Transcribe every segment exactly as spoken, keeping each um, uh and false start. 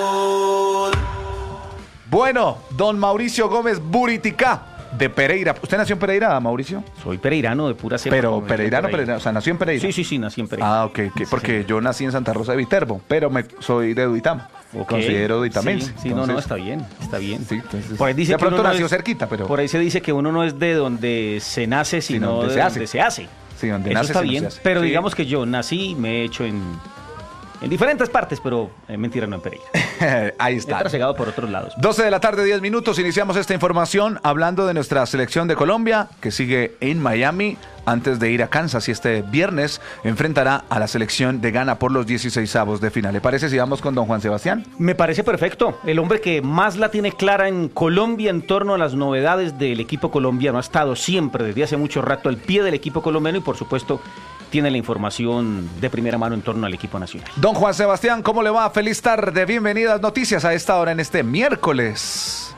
Bueno, don Mauricio Gómez Buriticá, de Pereira. ¿Usted nació en Pereira, Mauricio? Soy pereirano de pura cepa. Pero pereirano, pereirano, o sea, nació en Pereira. Sí, sí, sí, nací en Pereira. Ah, ok, okay. Porque sí. yo nací en Santa Rosa de Viterbo, pero me soy de Duitama. Okay. Considero duitamense. Sí, sí entonces, no, no, está bien, está bien. Sí, entonces, por ahí dice de que pronto uno nació no es, cerquita, pero... Por ahí se dice que uno no es de donde se nace, sino, sino donde de se donde se hace. Sí, donde Eso nace, está bien, pero sí. digamos que yo nací y me he hecho en... En diferentes partes, pero eh, mentira, no en Pereira. Ahí está. He trasegado por otros lados. doce de la tarde, diez minutos. Iniciamos esta información hablando de nuestra selección de Colombia, que sigue en Miami antes de ir a Kansas. Y este viernes enfrentará a la selección de Ghana por los dieciseisavos de final. ¿Le parece si vamos con don Juan Sebastián? Me parece perfecto. El hombre que más la tiene clara en Colombia en torno a las novedades del equipo colombiano. Ha estado siempre, desde hace mucho rato, al pie del equipo colombiano y, por supuesto, tiene la información de primera mano en torno al equipo nacional. Don Juan Sebastián, ¿cómo le va? Feliz tarde, bienvenidas noticias a esta hora en este miércoles.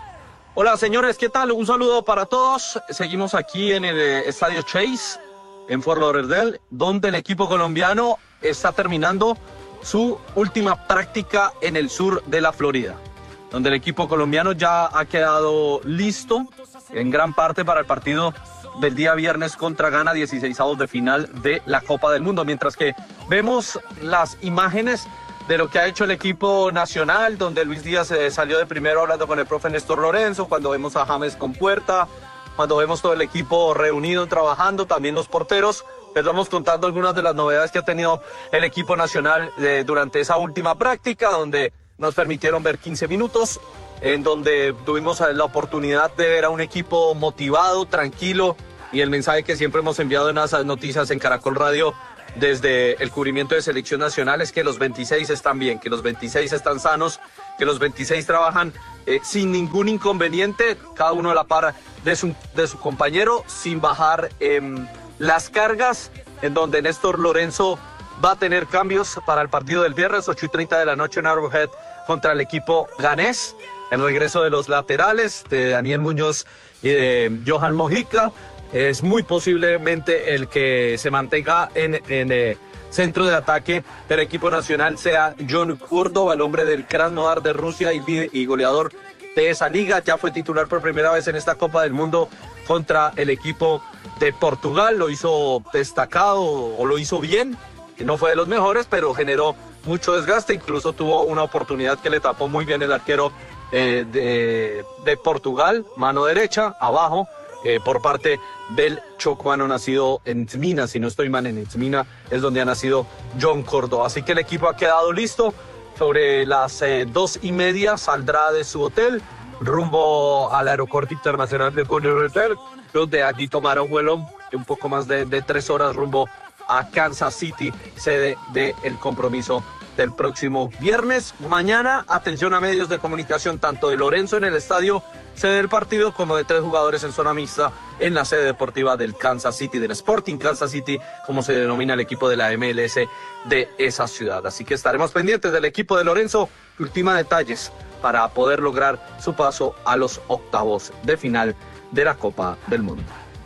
Hola señores, ¿qué tal? Un saludo para todos. Seguimos aquí en el eh, Estadio Chase, en Fort Lauderdale, donde el equipo colombiano está terminando su última práctica en el sur de la Florida, donde el equipo colombiano ya ha quedado listo en gran parte para el partido del día viernes contra Ghana, dieciseisavos de final de la Copa del Mundo, mientras que vemos las imágenes de lo que ha hecho el equipo nacional, donde Luis Díaz eh, salió de primero hablando con el profe Néstor Lorenzo, cuando vemos a James con Puerta, cuando vemos todo el equipo reunido trabajando, también los porteros. Les vamos contando algunas de las novedades que ha tenido el equipo nacional eh, durante esa última práctica, donde nos permitieron ver quince minutos, en donde tuvimos la oportunidad de ver a un equipo motivado, tranquilo, y el mensaje que siempre hemos enviado en esas noticias en Caracol Radio desde el cubrimiento de selección nacional es que los veintiséis están bien, que los veintiséis están sanos, que los veintiséis trabajan eh, sin ningún inconveniente, cada uno a la par de su, de su compañero, sin bajar eh, las cargas, en donde Néstor Lorenzo va a tener cambios para el partido del viernes, ocho y treinta de la noche en Arrowhead contra el equipo ganés. El regreso de los laterales, de Daniel Muñoz y de Johan Mojica, es muy posiblemente el que se mantenga en, en eh, centro de ataque del equipo nacional sea John Córdoba, el hombre del Krasnodar de Rusia y, y goleador de esa liga. Ya fue titular por primera vez en esta Copa del Mundo contra el equipo de Portugal. Lo hizo destacado o lo hizo bien. No fue de los mejores, pero generó mucho desgaste. Incluso tuvo una oportunidad que le tapó muy bien el arquero eh, de, de Portugal, mano derecha, abajo. Eh, por parte del chocuano nacido en Smina, si no estoy mal, en Smina es donde ha nacido John Córdoba. Así que el equipo ha quedado listo. Sobre las eh, dos y media saldrá de su hotel rumbo al aeropuerto internacional de Fort Lauderdale, donde allí tomará un vuelo un poco más de, de tres horas rumbo a Kansas City, sede del compromiso del próximo viernes. Mañana, atención a medios de comunicación, tanto de Lorenzo en el estadio sede del partido, como de tres jugadores en zona mixta en la sede deportiva del Kansas City, del Sporting Kansas City, como se denomina el equipo de la M L S de esa ciudad. Así que estaremos pendientes del equipo de Lorenzo, que ultima detalles para poder lograr su paso a los octavos de final de la Copa del Mundo.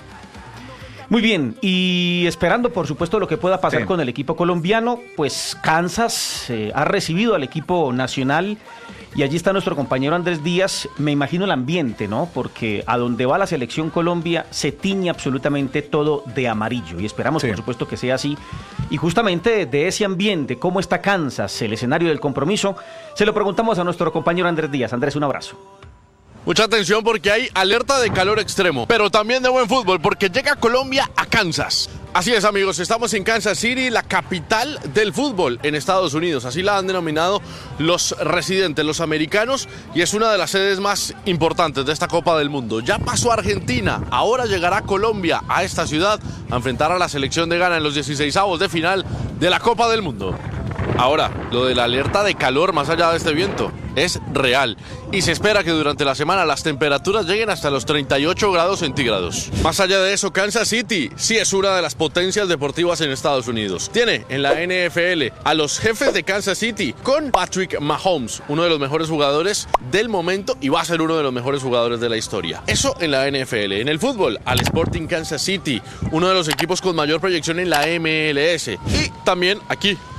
Muy bien, y esperando por supuesto lo que pueda pasar sí. con el equipo colombiano, pues Kansas eh, ha recibido al equipo nacional y allí está nuestro compañero Andrés Díaz. Me imagino el ambiente, ¿no? Porque a donde va la selección Colombia se tiñe absolutamente todo de amarillo y esperamos sí. por supuesto que sea así. Y justamente de ese ambiente, ¿cómo está Kansas, el escenario del compromiso? Se lo preguntamos a nuestro compañero Andrés Díaz. Andrés, un abrazo. Mucha atención porque hay alerta de calor extremo, pero también de buen fútbol porque llega Colombia a Kansas. Así es, amigos, estamos en Kansas City, la capital del fútbol en Estados Unidos. Así la han denominado los residentes, los americanos, y es una de las sedes más importantes de esta Copa del Mundo. Ya pasó a Argentina, ahora llegará Colombia a esta ciudad a enfrentar a la selección de Ghana en los dieciseisavos de final de la Copa del Mundo. Ahora, lo de la alerta de calor más allá de este viento es real y se espera que durante la semana las temperaturas lleguen hasta los treinta y ocho grados centígrados. Más allá de eso, Kansas City sí es una de las potencias deportivas en Estados Unidos. Tiene en la N F L a los jefes de Kansas City con Patrick Mahomes, uno de los mejores jugadores del momento y va a ser uno de los mejores jugadores de la historia. Eso en la N F L. En el fútbol, al Sporting Kansas City, uno de los equipos con mayor proyección en la M L S. Y también aquí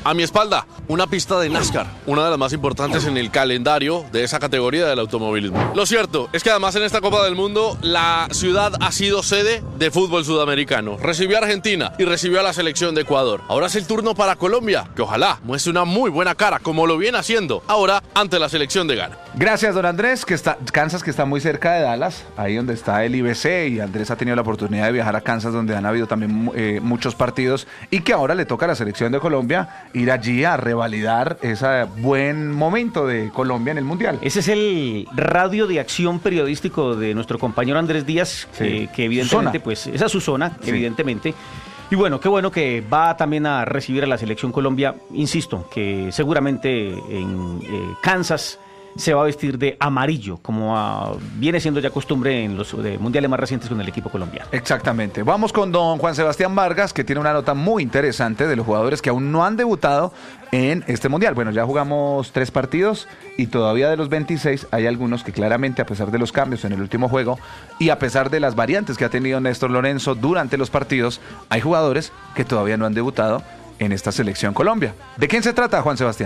A mi espalda, una pista de NASCAR, una de las más importantes en el calendario de esa categoría del automovilismo. Lo cierto es que además en esta Copa del Mundo la ciudad ha sido sede de fútbol sudamericano. Recibió a Argentina y recibió a la selección de Ecuador. Ahora es el turno para Colombia, que ojalá muestre una muy buena cara, como lo viene haciendo ahora ante la selección de Ghana. Gracias, don Andrés, que está Kansas, que está muy cerca de Dallas, ahí donde está el I B C, y Andrés ha tenido la oportunidad de viajar a Kansas, donde han habido también eh, muchos partidos, y que ahora le toca a la selección de Colombia ir allí a revalidar ese buen momento de Colombia en el Mundial. Ese es el radio de acción periodístico de nuestro compañero Andrés Díaz, sí. eh, que evidentemente, pues, esa es su zona, sí. evidentemente. Y bueno, qué bueno que va también a recibir a la selección Colombia, insisto, que seguramente en eh, Kansas se va a vestir de amarillo, como a, viene siendo ya costumbre en los de mundiales más recientes con el equipo colombiano. Exactamente. Vamos con don Juan Sebastián Vargas, que tiene una nota muy interesante de los jugadores que aún no han debutado en este mundial. Bueno, ya jugamos tres partidos y todavía de los veintiséis hay algunos que claramente, a pesar de los cambios en el último juego y a pesar de las variantes que ha tenido Néstor Lorenzo durante los partidos, hay jugadores que todavía no han debutado en esta selección Colombia. ¿De quién se trata, Juan Sebastián?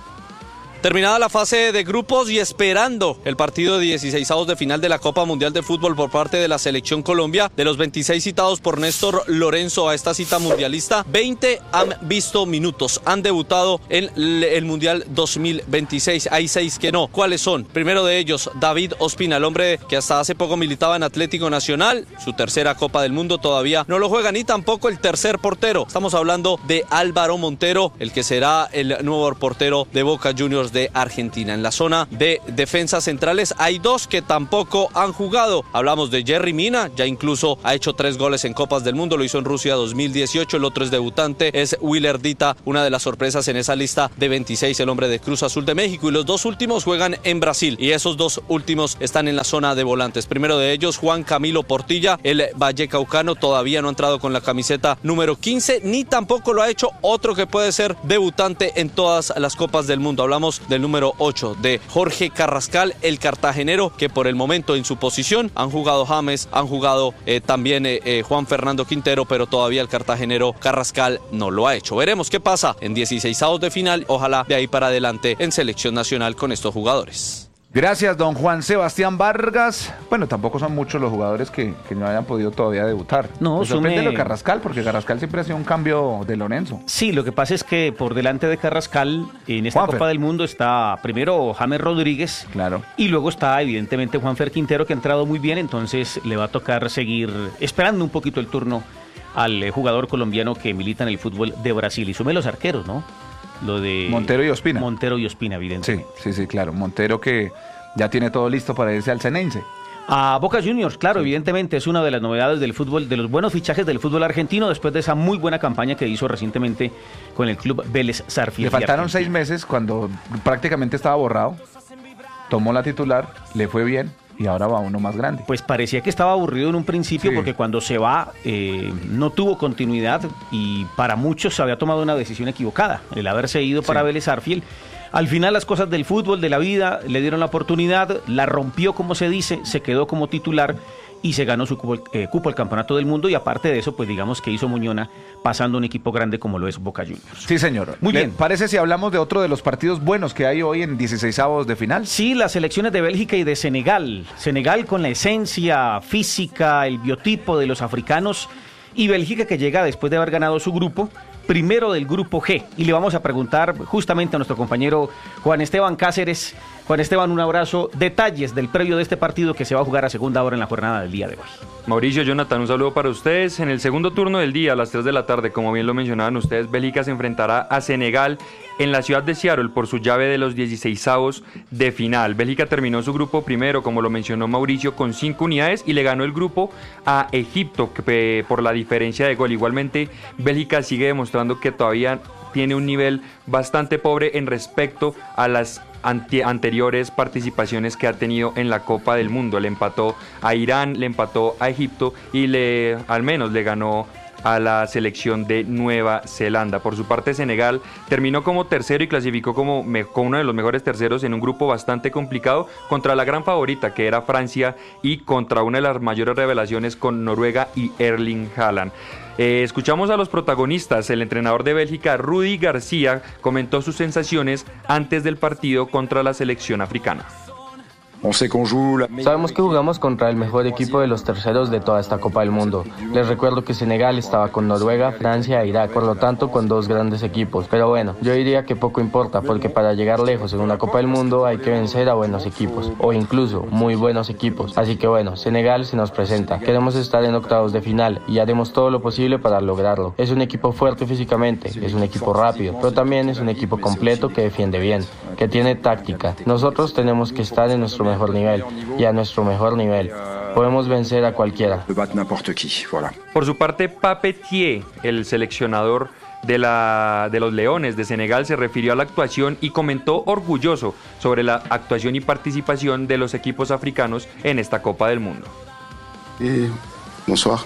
Terminada la fase de grupos y esperando el partido de dieciseisavos de final de la Copa Mundial de Fútbol por parte de la Selección Colombia, de los veintiséis citados por Néstor Lorenzo a esta cita mundialista, veinte han visto minutos, han debutado en el Mundial dos mil veintiséis. Hay seis que no. ¿Cuáles son? Primero de ellos, David Ospina, el hombre que hasta hace poco militaba en Atlético Nacional, su tercera Copa del Mundo, todavía no lo juega, ni tampoco el tercer portero. Estamos hablando de Álvaro Montero, el que será el nuevo portero de Boca Juniors de Argentina. En la zona de defensas centrales hay dos que tampoco han jugado. Hablamos de Yerry Mina, ya incluso ha hecho tres goles en Copas del Mundo, lo hizo en Rusia dos mil dieciocho. El otro es debutante, es Willer Dita, una de las sorpresas en esa lista de veintiséis, el hombre de Cruz Azul de México. Y los dos últimos juegan en Brasil, y esos dos últimos están en la zona de volantes. Primero de ellos, Juan Camilo Portilla, el vallecaucano, todavía no ha entrado con la camiseta número quince, ni tampoco lo ha hecho otro que puede ser debutante en todas las Copas del Mundo. Hablamos del número ocho, de Jorge Carrascal, el cartagenero, que por el momento en su posición han jugado James, han jugado eh, también eh, eh, Juan Fernando Quintero, pero todavía el cartagenero Carrascal no lo ha hecho. Veremos qué pasa en dieciseisavos de final, ojalá de ahí para adelante en selección nacional con estos jugadores. Gracias, don Juan Sebastián Vargas. Bueno, tampoco son muchos los jugadores que, que no hayan podido todavía debutar. No, me sorprende sume... lo de Carrascal, porque Carrascal siempre ha sido un cambio de Lorenzo. Sí, lo que pasa es que por delante de Carrascal, en esta Juanfer. Copa del Mundo está primero James Rodríguez. Claro. Y luego está evidentemente Juanfer Quintero, que ha entrado muy bien, entonces le va a tocar seguir esperando un poquito el turno al eh, jugador colombiano que milita en el fútbol de Brasil. Y sume los arqueros, ¿no? Lo de Montero y Ospina. Montero y Ospina, evidentemente. Sí, sí, sí, claro. Montero que ya tiene todo listo para irse al Ceneice. A Boca Juniors, claro, sí. Evidentemente es una de las novedades del fútbol, de los buenos fichajes del fútbol argentino, después de esa muy buena campaña que hizo recientemente con el club Vélez Sarsfield. Le faltaron seis meses cuando prácticamente estaba borrado, tomó la titular, le fue bien y ahora va uno más grande. Pues parecía que estaba aburrido en un principio, sí, porque cuando se va eh, no tuvo continuidad y para muchos se había tomado una decisión equivocada, el haberse ido para sí. Vélez Sarsfield. Al final las cosas del fútbol, de la vida, le dieron la oportunidad, la rompió como se dice, se quedó como titular y se ganó su cupo, eh, cupo al Campeonato del Mundo, y aparte de eso, pues digamos que hizo Muñona pasando un equipo grande como lo es Boca Juniors. Sí, señor. Muy bien. ¿Parece si hablamos de otro de los partidos buenos que hay hoy en dieciseisavos de final? Sí, las selecciones de Bélgica y de Senegal. Senegal con la esencia física, el biotipo de los africanos, y Bélgica que llega después de haber ganado su grupo, primero del grupo G. Y le vamos a preguntar justamente a nuestro compañero Juan Esteban Cáceres. Juan Esteban, un abrazo. Detalles del previo de este partido que se va a jugar a segunda hora en la jornada del día de hoy. Mauricio, Jonathan, un saludo para ustedes. En el segundo turno del día, a las tres de la tarde, como bien lo mencionaban ustedes, Bélgica se enfrentará a Senegal en la ciudad de Seattle por su llave de los dieciseisavos de final. Bélgica terminó su grupo primero, como lo mencionó Mauricio, con cinco unidades y le ganó el grupo a Egipto que, por la diferencia de gol. Igualmente, Bélgica sigue demostrando que todavía tiene un nivel bastante pobre en respecto a las ante- anteriores participaciones que ha tenido en la Copa del Mundo. Le empató a Irán, le empató a Egipto y le al menos le ganó a la selección de Nueva Zelanda. Por su parte, Senegal terminó como tercero y clasificó como, me, como uno de los mejores terceros en un grupo bastante complicado contra la gran favorita que era Francia y contra una de las mayores revelaciones con Noruega y Erling Haaland. Eh, escuchamos a los protagonistas. El entrenador de Bélgica, Rudi García, comentó sus sensaciones antes del partido contra la selección africana. Sabemos que jugamos contra el mejor equipo de los terceros de toda esta Copa del Mundo. Les recuerdo que Senegal estaba con Noruega, Francia e Irak, por lo tanto con dos grandes equipos. Pero bueno, yo diría que poco importa, porque para llegar lejos en una Copa del Mundo hay que vencer a buenos equipos, o incluso muy buenos equipos. Así que bueno, Senegal se nos presenta. Queremos estar en octavos de final y haremos todo lo posible para lograrlo. Es un equipo fuerte físicamente, es un equipo rápido, pero también es un equipo completo que defiende bien, que tiene táctica. Nosotros tenemos que estar en nuestro mejor nivel y a nuestro mejor nivel. Podemos vencer a cualquiera. Por su parte, Pape Thié, el seleccionador de, la, de los Leones de Senegal, se refirió a la actuación y comentó orgulloso sobre la actuación y participación de los equipos africanos en esta Copa del Mundo. Eh, bonsoir.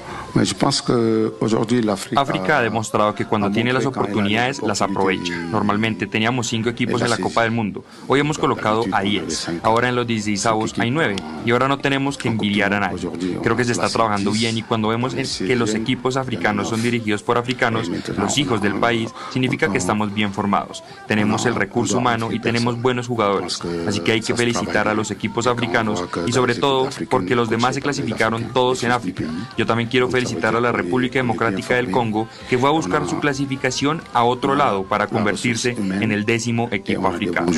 África ha demostrado que cuando tiene las oportunidades las aprovecha. Normalmente teníamos cinco equipos en la Copa del Mundo. Hoy hemos colocado a diez. Ahora en los dieciseisavos hay nueve. Y ahora no tenemos que envidiar a nadie. Creo que se está trabajando bien y cuando vemos que los equipos africanos son dirigidos por africanos, los hijos del país, significa que estamos bien formados. Tenemos el recurso humano y tenemos buenos jugadores. Así que hay que felicitar a los equipos africanos y sobre todo porque los demás se clasificaron todos en África. Yo también quiero felicitar felicitar a la República Democrática del Congo, que fue a buscar su clasificación a otro lado para convertirse en el décimo equipo africano.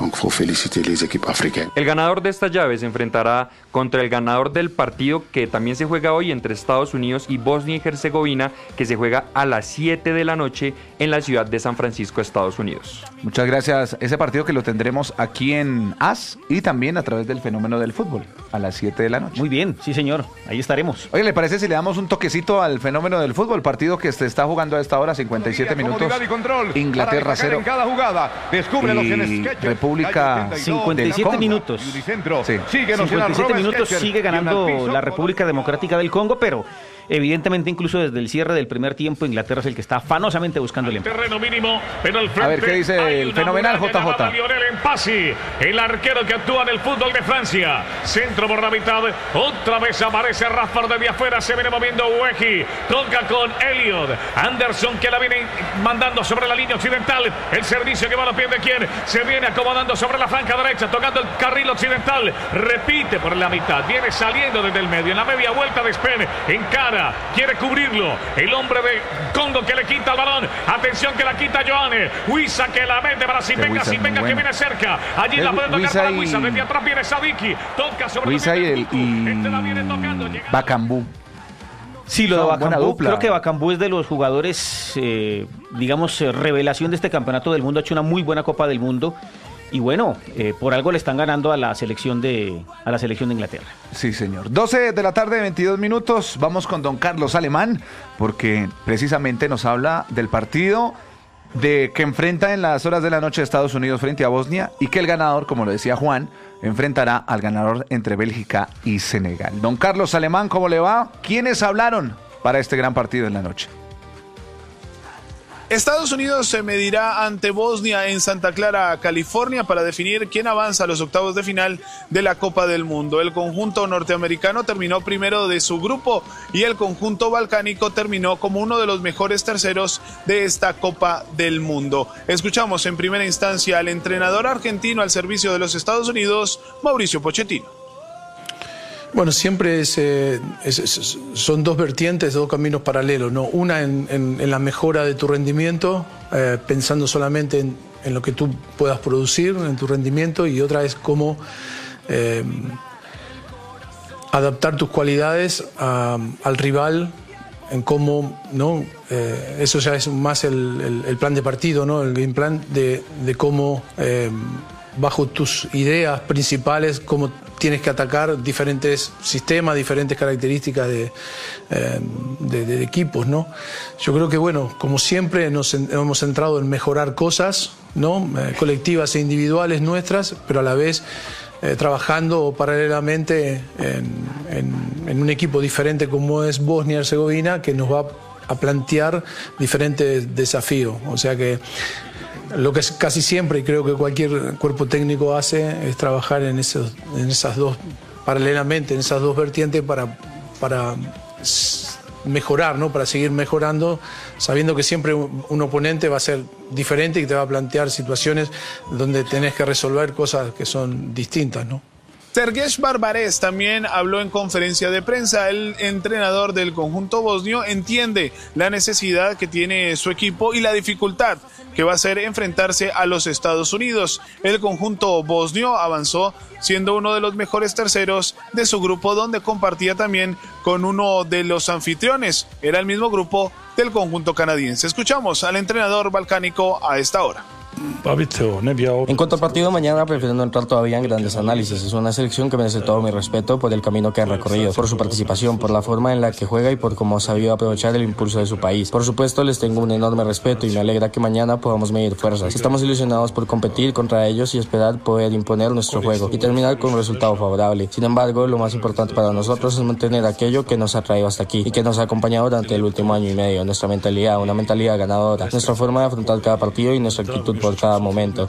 El ganador de esta llave se enfrentará contra el ganador del partido que también se juega hoy entre Estados Unidos y Bosnia y Herzegovina, que se juega a las siete de la noche en la ciudad de San Francisco, Estados Unidos. Muchas gracias. Ese partido que lo tendremos aquí en A S y también a través del Fenómeno del Fútbol a las siete de la noche. Muy bien, sí señor, ahí estaremos. Oye, ¿le parece si le damos un toquecito al Fenómeno del Fútbol? Partido que se está jugando a esta hora, cincuenta y siete minutos. Inglaterra cero. En cada jugada. Descúbrelos en sketches. República cincuenta y siete minutos. Sí. cincuenta y siete minutos sigue ganando la República Democrática del Congo, pero evidentemente incluso desde el cierre del primer tiempo Inglaterra es el que está afanosamente buscando el empate. Terreno mínimo, pero al frente, a ver qué dice el fenomenal J J. Lionel Mpassi, el arquero que actúa en el fútbol de Francia. Centro por la mitad, otra vez aparece Rafa desde afuera, se viene moviendo Wehi, toca con Elliot, Anderson que la viene mandando sobre la línea occidental, el servicio que va a los pies de quien se viene acomodando sobre la franja derecha, tocando el carril occidental, repite por la mitad, viene saliendo desde el medio, en la media vuelta de Spen, en cara, quiere cubrirlo, el hombre de Congo que le quita el balón, atención que la quita Joane, Huiza que la mete para Simbenga, Simbenga que viene cerca, allí el, la puede tocar para Huiza, desde atrás viene Sadiki, toca sobre Huiza y, el, y Bakambu. Sí, lo de Bakambu, creo que Bakambu es de los jugadores, eh, digamos, eh, revelación de este campeonato del mundo, ha hecho una muy buena Copa del Mundo. Y bueno, eh, por algo le están ganando a la selección de a la selección de Inglaterra. Sí, señor. doce de la tarde, veintidós minutos. Vamos con don Carlos Alemán, porque precisamente nos habla del partido de que enfrenta en las horas de la noche Estados Unidos frente a Bosnia y que el ganador, como lo decía Juan, enfrentará al ganador entre Bélgica y Senegal. Don Carlos Alemán, ¿cómo le va? ¿Quiénes hablaron para este gran partido en la noche? Estados Unidos se medirá ante Bosnia en Santa Clara, California, para definir quién avanza a los octavos de final de la Copa del Mundo. El conjunto norteamericano terminó primero de su grupo y el conjunto balcánico terminó como uno de los mejores terceros de esta Copa del Mundo. Escuchamos en primera instancia al entrenador argentino al servicio de los Estados Unidos, Mauricio Pochettino. Bueno, siempre es, eh, es, es, son dos vertientes, dos caminos paralelos, ¿no? Una en, en, en la mejora de tu rendimiento, eh, pensando solamente en, en lo que tú puedas producir, en tu rendimiento, y otra es cómo eh, adaptar tus cualidades a, al rival, en cómo, ¿no? Eh, eso ya es más el, el, el plan de partido, ¿no? El game plan de, de cómo, eh, bajo tus ideas principales, cómo tienes que atacar diferentes sistemas, diferentes características de, eh, de, de equipos, ¿no? Yo creo que, bueno, como siempre nos hemos centrado en mejorar cosas, ¿no? Eh, colectivas e individuales nuestras, pero a la vez eh, trabajando paralelamente en, en, en un equipo diferente como es Bosnia y Herzegovina, que nos va a plantear diferentes desafíos. O sea que lo que casi siempre, y creo que cualquier cuerpo técnico hace, es trabajar en, esos, en esas dos, paralelamente, en esas dos vertientes para, para mejorar, ¿no? Para seguir mejorando, sabiendo que siempre un oponente va a ser diferente y te va a plantear situaciones donde tenés que resolver cosas que son distintas, ¿no? Sergej Barbarez también habló en conferencia de prensa. El entrenador del conjunto bosnio entiende la necesidad que tiene su equipo y la dificultad que va a ser enfrentarse a los Estados Unidos. El conjunto bosnio avanzó siendo uno de los mejores terceros de su grupo, donde compartía también con uno de los anfitriones. Era el mismo grupo del conjunto canadiense. Escuchamos al entrenador balcánico a esta hora. En cuanto al partido mañana, prefiero no entrar todavía en grandes análisis. Es una selección que merece todo mi respeto por el camino que ha recorrido, por su participación, por la forma en la que juega y por cómo ha sabido aprovechar el impulso de su país. Por supuesto, les tengo un enorme respeto y me alegra que mañana podamos medir fuerzas. Estamos ilusionados por competir contra ellos y esperar poder imponer nuestro juego y terminar con un resultado favorable. Sin embargo, lo más importante para nosotros es mantener aquello que nos ha traído hasta aquí y que nos ha acompañado durante el último año y medio. Nuestra mentalidad, una mentalidad ganadora, nuestra forma de afrontar cada partido y nuestra actitud por cada momento.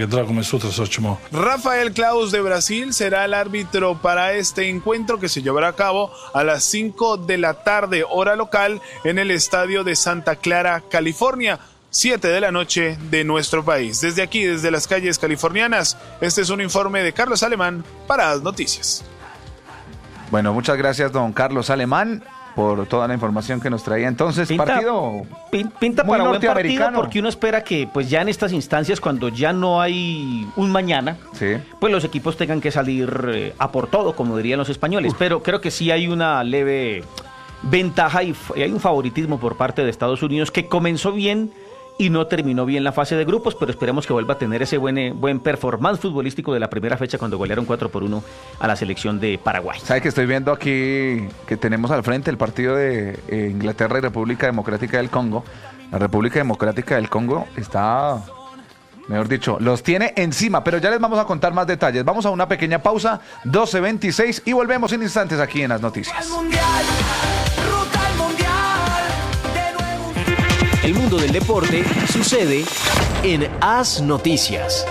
Rafael Claus de Brasil será el árbitro para este encuentro que se llevará a cabo a las cinco de la tarde, hora local, en el estadio de Santa Clara, California. siete de la noche de nuestro país. Desde aquí, desde las calles californianas, este es un informe de Carlos Alemán para As Noticias. Bueno, muchas gracias, don Carlos Alemán, por toda la información que nos traía. Entonces, pinta, partido pin, pinta muy para buen partido, norteamericano, porque uno espera que pues ya en estas instancias, cuando ya no hay un mañana, sí, pues los equipos tengan que salir eh, a por todo, como dirían los españoles. Uf. Pero creo que sí hay una leve ventaja y, y hay un favoritismo por parte de Estados Unidos, que comenzó bien y no terminó bien la fase de grupos, pero esperemos que vuelva a tener ese buen, eh, buen performance futbolístico de la primera fecha, cuando golearon cuatro por uno a la selección de Paraguay. ¿Sabe que estoy viendo aquí que tenemos al frente el partido de eh, Inglaterra y República Democrática del Congo? La República Democrática del Congo está, mejor dicho, los tiene encima, pero ya les vamos a contar más detalles. Vamos a una pequeña pausa, doce veintiséis, y volvemos en instantes aquí en Las Noticias. El mundo del deporte sucede en As Noticias.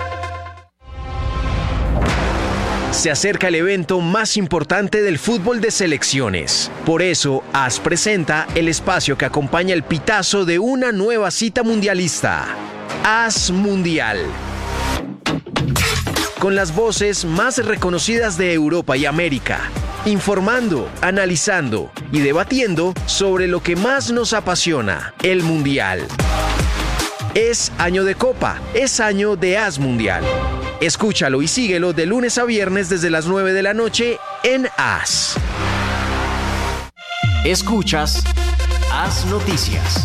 Se acerca el evento más importante del fútbol de selecciones. Por eso, As presenta el espacio que acompaña el pitazo de una nueva cita mundialista. As Mundial. Con las voces más reconocidas de Europa y América, informando, analizando y debatiendo sobre lo que más nos apasiona, el Mundial. Es año de Copa, es año de As Mundial. Escúchalo y síguelo de lunes a viernes desde las nueve de la noche en As. Escuchas As Noticias.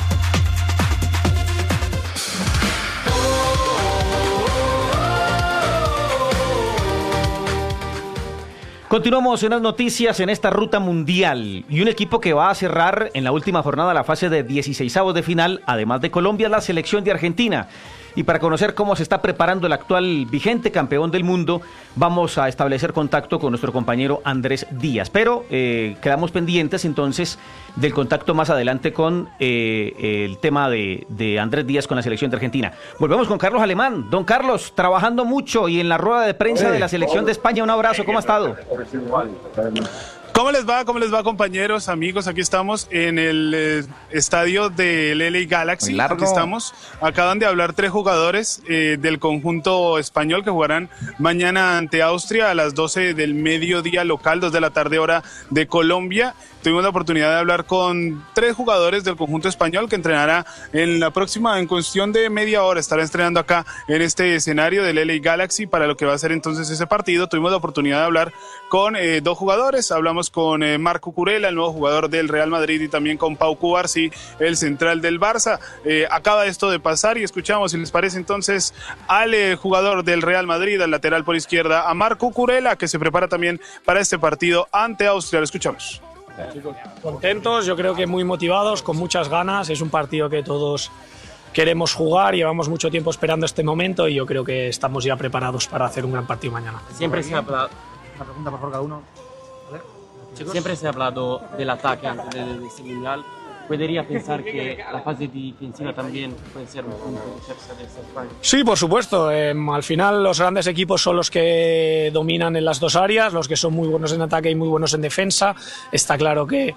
Continuamos en las noticias en esta ruta mundial, y un equipo que va a cerrar en la última jornada la fase de dieciseisavos de final, además de Colombia, la selección de Argentina. Y para conocer cómo se está preparando el actual vigente campeón del mundo, vamos a establecer contacto con nuestro compañero Andrés Díaz. Pero eh, quedamos pendientes entonces del contacto más adelante con eh, el tema de, de Andrés Díaz con la selección de Argentina. Volvemos con Carlos Alemán. Don Carlos, trabajando mucho y en la rueda de prensa de la selección de España. Un abrazo, ¿cómo ha estado? ¿Cómo les va? ¿Cómo les va, compañeros, amigos? Aquí estamos en el eh, estadio del L A Galaxy. Aquí estamos. Acaban de hablar tres jugadores eh, del conjunto español que jugarán mañana ante Austria a las doce del mediodía local, dos de la tarde hora de Colombia. Tuvimos la oportunidad de hablar con tres jugadores del conjunto español que entrenará en la próxima, en cuestión de media hora, estará entrenando acá en este escenario del L A Galaxy para lo que va a ser entonces ese partido. Tuvimos la oportunidad de hablar con eh, dos jugadores. Hablamos con eh, Marco Cucurella, el nuevo jugador del Real Madrid, y también con Pau Cubarsí, el central del Barça. Eh, acaba esto de pasar y escuchamos, si les parece entonces, al eh, jugador del Real Madrid, al lateral por izquierda, a Marco Cucurella, que se prepara también para este partido ante Austria. Lo escuchamos. Contentos, yo creo que muy motivados, con muchas ganas. Es un partido que todos queremos jugar, llevamos mucho tiempo esperando este momento y yo creo que estamos ya preparados para hacer un gran partido mañana. Siempre se ha hablado, una pregunta por favor cada uno. Siempre se ha hablado del ataque antes de este mundial. ¿Podría pensar que la fase defensiva también puede ser un punto de fuerza de esta España? Sí, por supuesto. Eh, al final los grandes equipos son los que dominan en las dos áreas, los que son muy buenos en ataque y muy buenos en defensa. Está claro que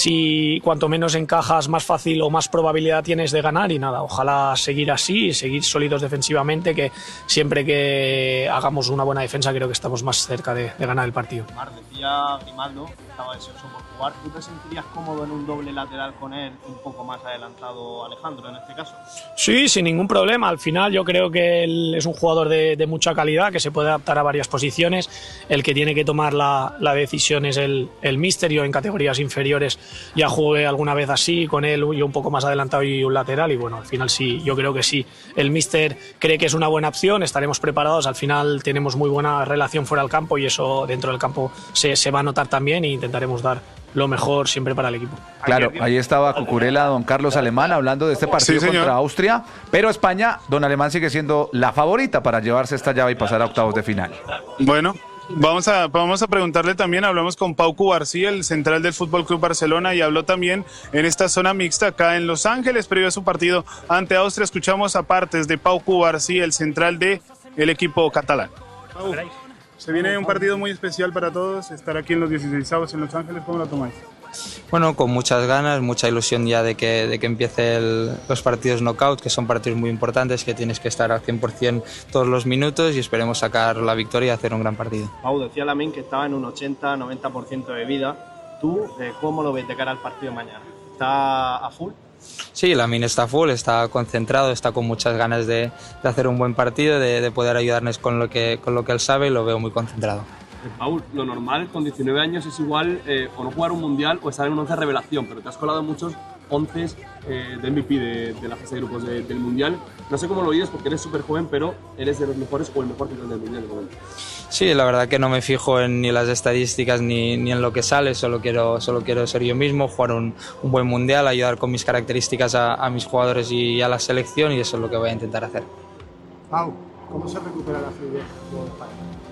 si cuanto menos encajas, más fácil o más probabilidad tienes de ganar, y nada, ojalá seguir así y seguir sólidos defensivamente, que siempre que hagamos una buena defensa creo que estamos más cerca de, de ganar el partido. Mar, decía Grimaldo que estaba deseoso por jugar. ¿Tú te sentirías cómodo en un doble lateral con él, un poco más adelantado Alejandro en este caso? Sí, sin ningún problema. Al final yo creo que él es un jugador de, de mucha calidad, que se puede adaptar a varias posiciones. El que tiene que tomar la, la decisión es el, el míster. Yo en categorías inferiores ya jugué alguna vez así, con él yo un poco más adelantado y un lateral, y bueno, al final sí, yo creo que sí. El míster cree que es una buena opción, estaremos preparados. Al final tenemos muy buena relación fuera del campo y eso dentro del campo se, se va a notar también, e intentaremos dar lo mejor siempre para el equipo. Claro, ahí estaba Cucurella, don Carlos Alemán, hablando de este partido sí, contra Austria, pero España, don Alemán, sigue siendo la favorita para llevarse esta llave y pasar a octavos de final. Bueno, vamos a, vamos a preguntarle también, hablamos con Pau Cubarsí, el central del Fútbol Club Barcelona, y habló también en esta zona mixta acá en Los Ángeles, previo a su partido ante Austria. Escuchamos a partes de Pau Cubarsí, el central del equipo catalán. Pau, se viene un partido muy especial para todos, estar aquí en los dieciseisavos en Los Ángeles. ¿Cómo lo tomáis? Bueno, con muchas ganas, mucha ilusión ya de que, de que empiece el, los partidos knockout, que son partidos muy importantes, que tienes que estar al cien por ciento todos los minutos, y esperemos sacar la victoria y hacer un gran partido. Pau, decía Lamine que estaba en un ochenta noventa por ciento de vida. ¿Tú eh, cómo lo ves de cara al partido de mañana? ¿Está a full? Sí, Lamine está full, está concentrado, está con muchas ganas de, de hacer un buen partido, de, de poder ayudarnos con lo, que, con lo que él sabe, y lo veo muy concentrado. Paul, lo normal con diecinueve años es igual eh, o no jugar un mundial o estar en un once revelación, pero te has colado en muchos once eh, de M V P de, de la fase de grupos de, del mundial. No sé cómo lo vives porque eres súper joven, pero eres de los mejores o el mejor campeón del mundial de momento. Sí, la verdad que no me fijo en ni las estadísticas ni, ni en lo que sale, solo quiero, solo quiero ser yo mismo, jugar un, un buen mundial, ayudar con mis características a, a mis jugadores y a la selección, y eso es lo que voy a intentar hacer. Pau, ¿cómo se recupera la fluidez de España?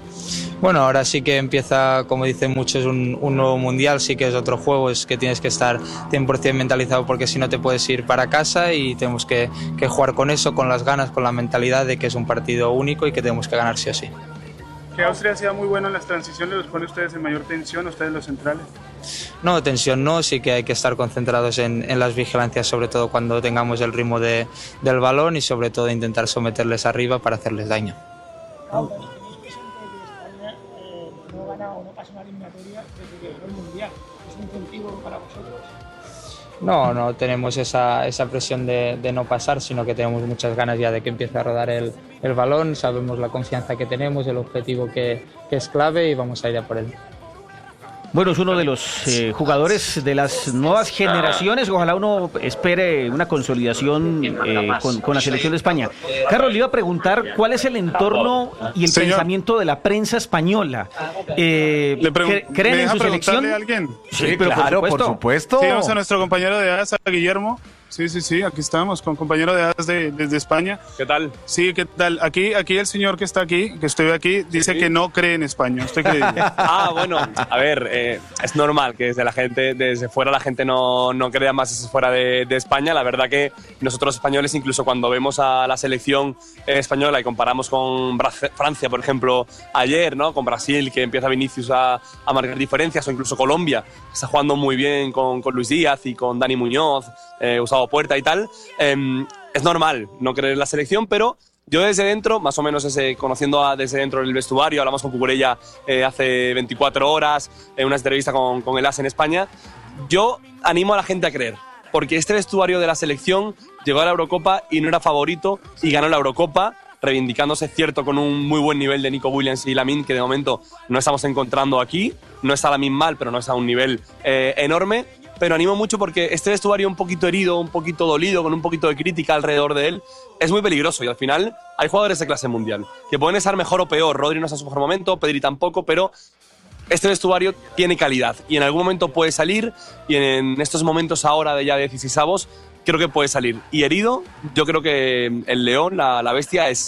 Bueno, ahora sí que empieza, como dicen muchos, un, un nuevo mundial, sí que es otro juego, es que tienes que estar cien por ciento mentalizado, porque si no te puedes ir para casa, y tenemos que, que jugar con eso, con las ganas, con la mentalidad de que es un partido único y que tenemos que ganar sí o sí. Que Austria sea muy bueno en las transiciones, ¿los pone ustedes en mayor tensión, ustedes los centrales? No, tensión no, sí que hay que estar concentrados en, en las vigilancias, sobre todo cuando tengamos el ritmo de, del balón, y sobre todo intentar someterles arriba para hacerles daño. O no pasa una eliminatoria desde que ganó el mundial. ¿Es un incentivo para vosotros? No, no tenemos esa, esa presión de, de no pasar, sino que tenemos muchas ganas ya de que empiece a rodar el, el balón. Sabemos la confianza que tenemos, el objetivo que, que es clave, y vamos a ir a por él. Bueno, es uno de los eh, jugadores de las nuevas generaciones. Ojalá uno espere una consolidación eh, con, con la selección de España. Carlos, le iba a preguntar cuál es el entorno y el Señor. pensamiento de la prensa española. Eh, ¿Le pregun- ¿Creen ¿me en deja su selección? preguntarle a alguien? Sí, sí, pero claro, por supuesto. Por supuesto. Sí, vamos a nuestro compañero de A D A S, a Guillermo. Sí, sí, sí, aquí estamos con compañero de A D A S de, desde España. ¿Qué tal? Sí, ¿qué tal? Aquí, aquí el señor que está aquí, que estoy aquí, dice sí. que no cree en España. ¿Usted qué dice? Ah, bueno, a ver, eh, es normal que desde la gente, desde fuera la gente no, no crea más desde fuera de, de España. La verdad que nosotros españoles, incluso cuando vemos a la selección española y comparamos con Bra- Francia, por ejemplo, ayer, ¿no? Con Brasil, que empieza Vinicius a, a marcar diferencias, o incluso Colombia, que está jugando muy bien con, con Luis Díaz y con Dani Muñoz, eh, Gustavo Puerta y tal. Eh, es normal no creer en la selección, pero yo desde dentro, más o menos ese, conociendo a, desde dentro del vestuario, hablamos con Cucurella eh, hace veinticuatro horas, en una entrevista con, con el A S en España, yo animo a la gente a creer, porque este vestuario de la selección llegó a la Eurocopa y no era favorito, y ganó la Eurocopa, reivindicándose, cierto, con un muy buen nivel de Nico Williams y Lamine, que de momento no estamos encontrando aquí. No está Lamine mal, pero no está a un nivel eh, enorme. Pero animo mucho porque este vestuario un poquito herido, un poquito dolido, con un poquito de crítica alrededor de él, es muy peligroso, y al final hay jugadores de clase mundial que pueden estar mejor o peor. Rodri no está en su mejor momento, Pedri tampoco, pero este vestuario tiene calidad y en algún momento puede salir, y en estos momentos ahora de ya dieciseisavos creo que puede salir. Y herido, yo creo que el león, la, la bestia, es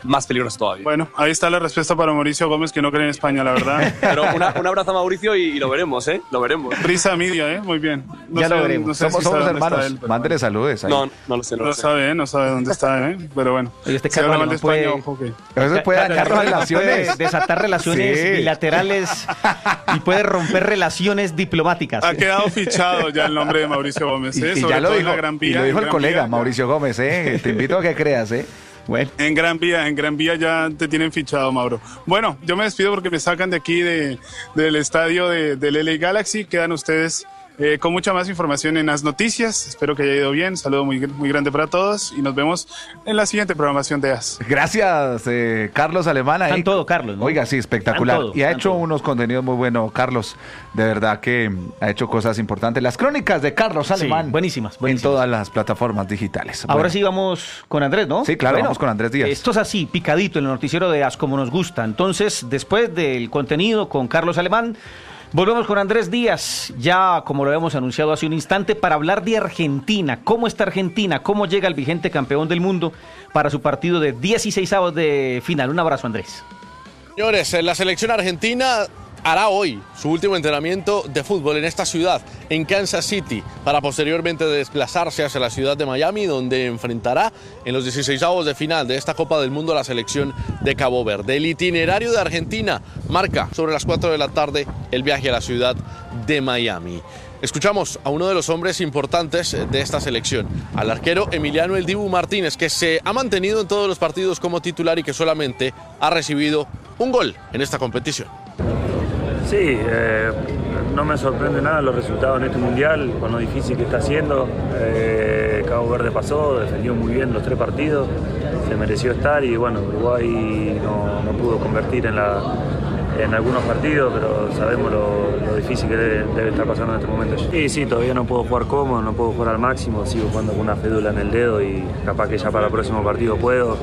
más peligroso todavía. Bueno, ahí está la respuesta para Mauricio Gómez, que no cree en España, la verdad. Pero una, un abrazo a Mauricio y, y lo veremos, ¿eh? Lo veremos. Prisa Media, ¿eh? Muy bien. No ya sé, lo veremos. No sé somos si somos hermanos. él, Mándele saludes. Ahí. No, no lo sé. No, no lo sé. sabe, ¿eh? No sabe dónde está, ¿eh? Pero bueno. Oye, este si habla mal de puede, España, ojo que... A veces puede dañar relaciones. Puede desatar relaciones sí. bilaterales y puede romper relaciones diplomáticas. Ha quedado fichado ya el nombre de Mauricio Gómez, ¿eh? Y, y Sobre ya lo todo dijo, en la Gran Vía. y lo dijo el Gran colega Vía, Mauricio Gómez, ¿eh? Te invito a que creas, ¿eh? Bueno. En Gran Vía, en Gran Vía ya te tienen fichado, Mauro. Bueno, yo me despido porque me sacan de aquí de, del estadio de, del L A Galaxy. Quedan ustedes eh, con mucha más información en las noticias. Espero que haya ido bien. Un saludo muy, muy grande para todos y nos vemos en la siguiente programación de A S. Gracias, eh, Carlos Alemán. Están todo, Carlos, ¿no? Oiga, sí, espectacular. Todo, y ha hecho todo. unos contenidos muy buenos, Carlos. De verdad que ha hecho cosas importantes. Las crónicas de Carlos Alemán. Sí, buenísimas, buenísimas. En todas las plataformas digitales. Ahora bueno. sí vamos con Andrés, ¿no? Sí, claro, bueno, vamos con Andrés Díaz. Esto es así, picadito en el noticiero de A S, como nos gusta. Entonces, después del contenido con Carlos Alemán, volvemos con Andrés Díaz, ya como lo habíamos anunciado hace un instante, para hablar de Argentina. ¿Cómo está Argentina? ¿Cómo llega el vigente campeón del mundo para su partido de dieciseisavos de final? Un abrazo, Andrés. Señores, la selección argentina hará hoy su último entrenamiento de fútbol en esta ciudad, en Kansas City, para posteriormente desplazarse hacia la ciudad de Miami, donde enfrentará en los dieciseisavos de final de esta Copa del Mundo a la selección de Cabo Verde. El itinerario de Argentina marca sobre las cuatro de la tarde el viaje a la ciudad de Miami. Escuchamos a uno de los hombres importantes de esta selección, al arquero Emiliano El Dibu Martínez, que se ha mantenido en todos los partidos como titular y que solamente ha recibido un gol en esta competición. Sí, eh, no me sorprende nada los resultados en este mundial, con lo difícil que está haciendo. Eh, Cabo Verde pasó, defendió muy bien los tres partidos, se mereció estar y bueno, Uruguay no, no pudo convertir en, la, en algunos partidos, pero sabemos lo, lo difícil que debe, debe estar pasando en este momento. Sí, sí, todavía no puedo jugar cómodo, no puedo jugar al máximo, sigo jugando con una fédula en el dedo y capaz que ya para el próximo partido puedo.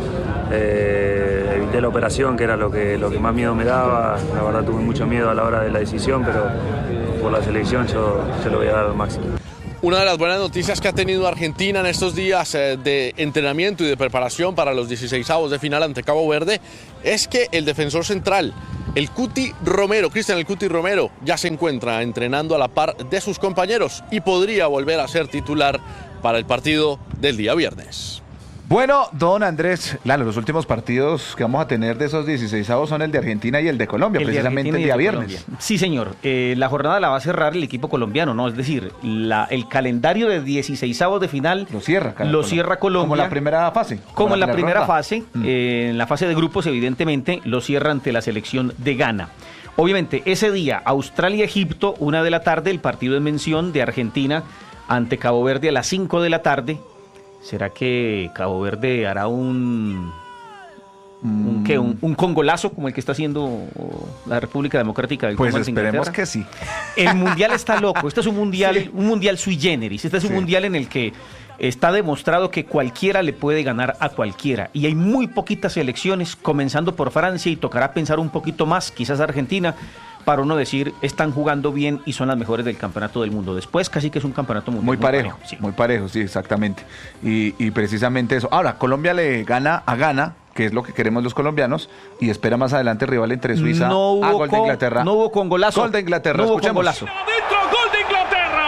Eh, evité la operación, que era lo que, lo que más miedo me daba. La verdad tuve mucho miedo a la hora de la decisión, pero por la selección yo, yo lo voy a dar al máximo. Una de las buenas noticias que ha tenido Argentina en estos días eh, de entrenamiento y de preparación para los dieciseisavos de final ante Cabo Verde es que el defensor central, el Cuti Romero, Cristian el Cuti Romero, ya se encuentra entrenando a la par de sus compañeros y podría volver a ser titular para el partido del día viernes. Bueno, don Andrés, Lalo, los últimos partidos que vamos a tener de esos dieciseisavos son el de Argentina y el de Colombia, el precisamente de el día viernes. Colombia. Sí, señor. Eh, la jornada la va a cerrar el equipo colombiano, ¿no? Es decir, la, el calendario de dieciseisavos de final lo cierra, lo cierra Colombia. Como la primera fase. Como, como en la, la primera ronda. fase. Mm. Eh, en la fase de grupos, evidentemente, lo cierra ante la selección de Ghana. Obviamente, ese día, Australia-Egipto, una de la tarde, el partido en mención de Argentina ante Cabo Verde a las cinco de la tarde. ¿Será que Cabo Verde hará un, un, ¿qué? un, un congolazo como el que está haciendo la República Democrática del Congo? Pues esperemos que sí. El mundial está loco. Este es un mundial, sí. un mundial sui generis. Este es un sí. mundial en el que está demostrado que cualquiera le puede ganar a cualquiera. Y hay muy poquitas selecciones, comenzando por Francia, y tocará pensar un poquito más, quizás Argentina, para uno decir, están jugando bien y son las mejores del campeonato del mundo. Después casi que es un campeonato mundial. Muy parejo, muy parejo, sí, muy parejo, sí, exactamente. Y, y precisamente eso. Ahora, Colombia le gana a Ghana, que es lo que queremos los colombianos, y espera más adelante el rival entre Suiza no hubo a gol de Inglaterra. No hubo con golazo. Gol de Inglaterra, no hubo escuchemos. Con golazo. ¡Adentro, gol de Inglaterra!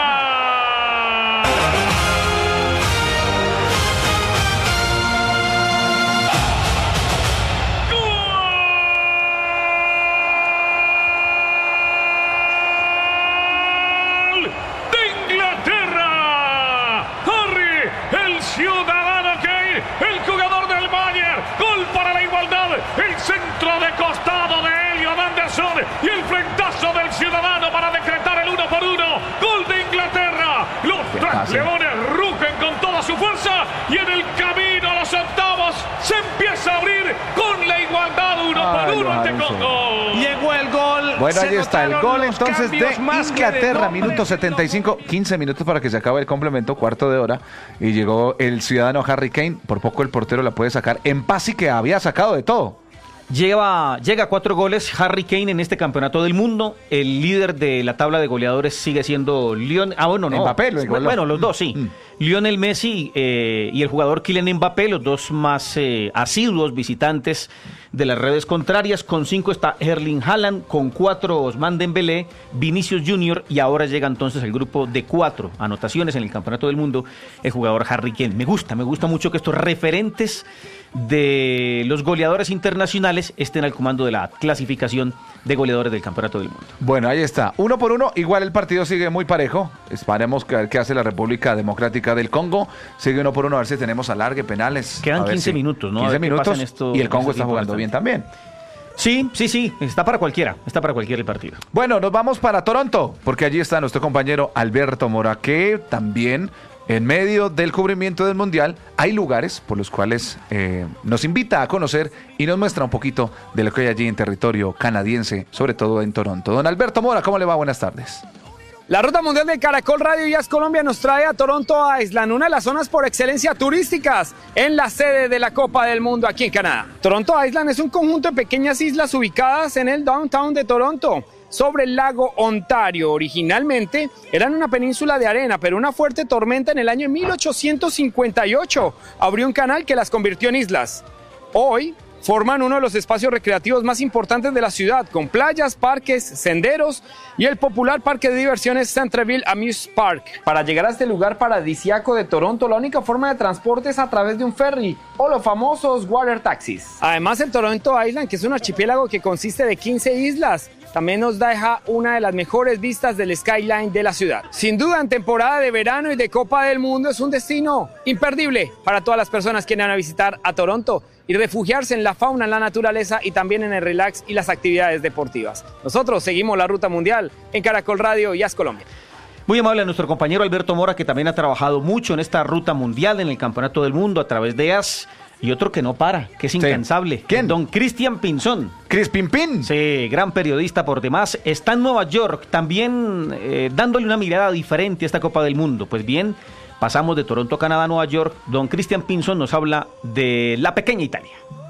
Ciudadano Kane, el jugador del Bayern, gol para la igualdad, el centro de costado de Elliot Anderson y el frentazo del Ciudadano para decretar el uno por uno, gol de Inglaterra. Los tres leones rugen con toda su fuerza y en el camino a los octavos se empieza a abrir con la igualdad uno Ay, por uno ante Congo. Llegó el gol. Bueno, ahí está el gol entonces de Inglaterra, minuto setenta y cinco, quince minutos para que se acabe el complemento, cuarto de hora, y llegó el ciudadano Harry Kane, por poco el portero la puede sacar en paz y que había sacado de todo. Lleva, llega a cuatro goles Harry Kane en este campeonato del mundo. El líder de la tabla de goleadores sigue siendo Lionel. Ah, bueno, no. Mbappé lo igualó. Bueno, los dos, sí. Mm. Lionel Messi eh, y el jugador Kylian Mbappé, los dos más eh, asiduos visitantes de las redes contrarias. Con cinco está Erling Haaland, con cuatro Ousmane Dembélé, Vinicius Junior, y ahora llega entonces el grupo de cuatro anotaciones en el campeonato del mundo, el jugador Harry Kane. Me gusta, me gusta mucho que estos referentes de los goleadores internacionales estén al comando de la clasificación de goleadores del campeonato del mundo. Bueno, ahí está. Uno por uno, igual el partido sigue muy parejo. Esperemos que a ver qué hace la República Democrática del Congo. Sigue uno por uno, a ver si tenemos alargue, penales. Quedan A ver quince si- minutos, ¿no? A quince ver qué pasa minutos en esto- y el Congo en este está tiempo jugando restante. bien también. Sí, sí, sí, está para cualquiera, está para cualquier partido. Bueno, nos vamos para Toronto, porque allí está nuestro compañero Alberto Mora, que también en medio del cubrimiento del Mundial hay lugares por los cuales eh, nos invita a conocer y nos muestra un poquito de lo que hay allí en territorio canadiense, sobre todo en Toronto. Don Alberto Mora, ¿cómo le va? Buenas tardes. La Ruta Mundial de Caracol Radio y Jazz Colombia nos trae a Toronto Island, una de las zonas por excelencia turísticas en la sede de la Copa del Mundo aquí en Canadá. Toronto Island es un conjunto de pequeñas islas ubicadas en el downtown de Toronto, sobre el lago Ontario. Originalmente eran una península de arena, pero una fuerte tormenta en el año mil ochocientos cincuenta y ocho abrió un canal que las convirtió en islas. Hoy forman uno de los espacios recreativos más importantes de la ciudad, con playas, parques, senderos y el popular parque de diversiones Centreville Amuse Park. Para llegar a este lugar paradisíaco de Toronto, la única forma de transporte es a través de un ferry o los famosos water taxis. Además, el Toronto Island, que es un archipiélago que consiste de quince islas, también nos deja una de las mejores vistas del skyline de la ciudad. Sin duda, en temporada de verano y de Copa del Mundo es un destino imperdible para todas las personas que van a visitar a Toronto y refugiarse en la fauna, en la naturaleza y también en el relax y las actividades deportivas. Nosotros seguimos la Ruta Mundial en Caracol Radio y Jazz Colombia. Muy amable a nuestro compañero Alberto Mora, que también ha trabajado mucho en esta ruta mundial, en el Campeonato del Mundo, a través de A S. Y otro que no para, que es incansable. ¿Quién? Don Cristian Pinzón. ¿Cris Pimpín? Sí, gran periodista por demás. Está en Nueva York, también eh, dándole una mirada diferente a esta Copa del Mundo. Pues bien, pasamos de Toronto, Canadá, a Nueva York. Don Cristian Pinzón nos habla de la pequeña Italia.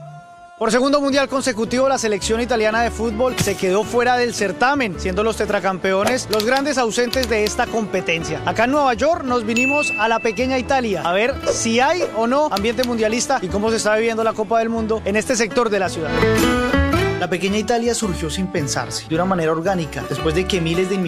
Por segundo mundial consecutivo, la selección italiana de fútbol se quedó fuera del certamen, siendo los tetracampeones los grandes ausentes de esta competencia. Acá en Nueva York nos vinimos a la pequeña Italia a ver si hay o no ambiente mundialista y cómo se está viviendo la Copa del Mundo en este sector de la ciudad. La pequeña Italia surgió sin pensarse, de una manera orgánica, después de que miles de